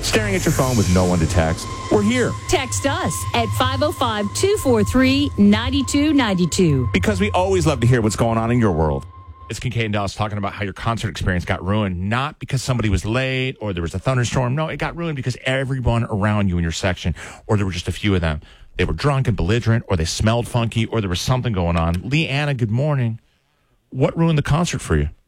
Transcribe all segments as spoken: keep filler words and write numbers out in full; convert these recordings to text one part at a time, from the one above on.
Staring at your phone with no one to text? We're here. Text us at five oh five, two four three, nine two nine two. Because we always love to hear what's going on in your world. It's Kincaid and Dallas talking about how your concert experience got ruined, not because somebody was late or there was a thunderstorm. No, it got ruined because everyone around you in your section, or there were just a few of them, they were drunk and belligerent, or they smelled funky, or there was something going on. Leanna, good morning. What ruined the concert for you?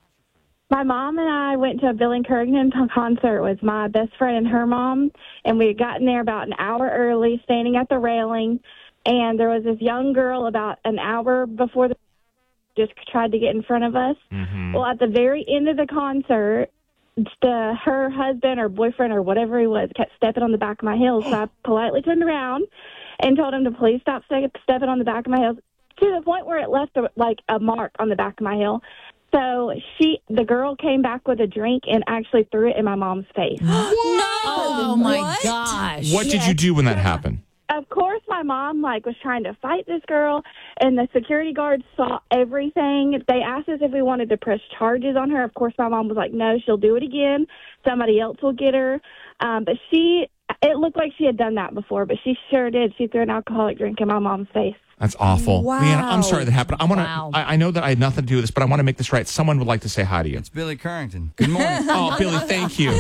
My mom and I went to a Billy Currington concert with my best friend and her mom, and we had gotten there about an hour early, standing at the railing, and there was this young girl about an hour before the just tried to get in front of us. Mm-hmm. Well, at the very end of the concert, the her husband or boyfriend or whatever he was kept stepping on the back of my heels, so I politely turned around and told him to please stop stepping on the back of my heels, to the point where it left a, like a mark on the back of my heel. So she, the girl came back with a drink and actually threw it in my mom's face. No! Oh, my What? gosh. What did you do when that happened? Of course, my mom like was trying to fight this girl, and the security guards saw everything. They asked us if we wanted to press charges on her. Of course, my mom was like, no, she'll do it again. Somebody else will get her. Um, but she, it looked like she had done that before, but she sure did. She threw an alcoholic drink in my mom's face. That's awful. Wow. Leanna, I'm sorry that happened. I want to. Wow. I, I know that I had nothing to do with this, but I want to make this right. Someone would like to say hi to you. It's Billy Currington. Good morning. Oh, Billy, thank you.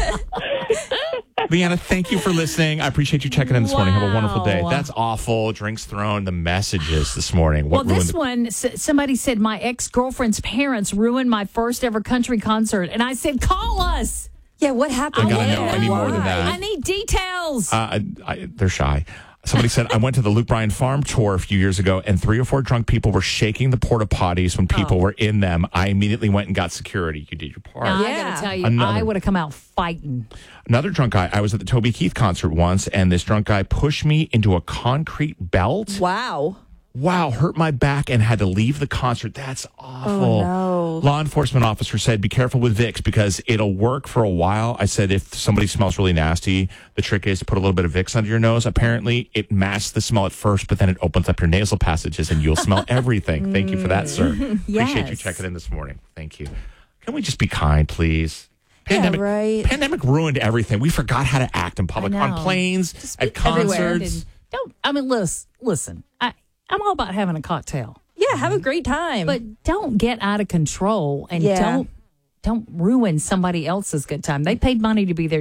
Leanna, thank you for listening. I appreciate you checking in this morning. Have a wonderful day. Wow. That's awful. Drinks thrown. The messages this morning. What Well, ruined this the- one, s- somebody said my ex-girlfriend's parents ruined my first ever country concert. And I said, call us. Yeah, what happened? I gotta wanna know. I need more than Why? that. I need details. Uh, I, I, they're shy. Somebody said, I went to the Luke Bryan Farm tour a few years ago, and three or four drunk people were shaking the porta potties when people Oh. were in them. I immediately went and got security. You did your part. Now, I Yeah. got to tell you, Another- I would have come out fighting. Another drunk guy, I was at the Toby Keith concert once, and this drunk guy pushed me into a concrete belt. Wow. Wow, hurt my back and had to leave the concert. That's awful. Oh, no. Law enforcement officer said, be careful with Vicks because it'll work for a while. I said, if somebody smells really nasty, the trick is to put a little bit of Vicks under your nose. Apparently, it masks the smell at first, but then it opens up your nasal passages and you'll smell everything. Thank you for that, sir. Appreciate you Yes. checking in this morning. Thank you. Can we just be kind, please? Pandemic, right. Pandemic ruined everything. We forgot how to act in public, I on know. planes, Just at everywhere. concerts. And don't, I mean, listen, listen, I, I'm all about having a cocktail. Yeah, have a great time. But don't get out of control and Yeah. don't don't ruin somebody else's good time. They paid money to be there.